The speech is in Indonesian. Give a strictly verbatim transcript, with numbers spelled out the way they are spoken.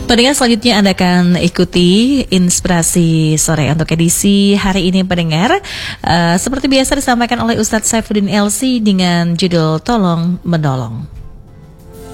Pendengar, selanjutnya Anda akan ikuti Inspirasi Sore untuk edisi hari ini, pendengar. Uh, seperti biasa disampaikan oleh Ustadz Saifuddin L C dengan judul Tolong Menolong.